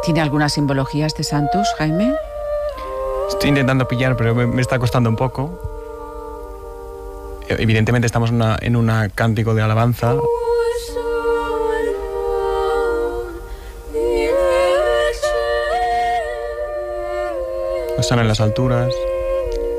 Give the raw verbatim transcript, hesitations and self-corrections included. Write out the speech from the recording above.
¿Tiene alguna simbología este Santus, Jaime? Estoy intentando pillar, pero me, me está costando un poco. Evidentemente estamos una, en un cántico de alabanza. Osana en las alturas.